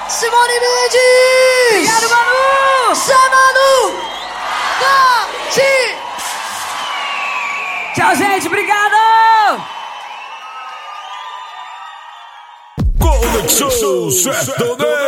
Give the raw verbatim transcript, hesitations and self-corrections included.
Simone Mendes! Obrigado, Manu! Zé Manu! Gati! Tchau, gente, obrigado! Conexão Sertaneja.